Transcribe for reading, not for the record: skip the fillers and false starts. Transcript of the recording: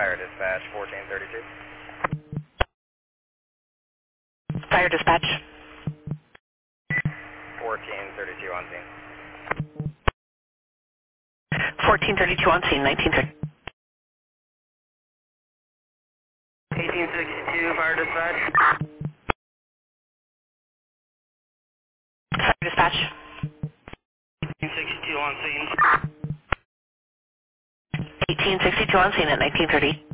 Fire dispatch 1432. Fire dispatch. 1432 on scene. 1432 on scene, 1930. 1862, fire dispatch. Fire dispatch. 1862 on scene. 1862 on scene at 1930.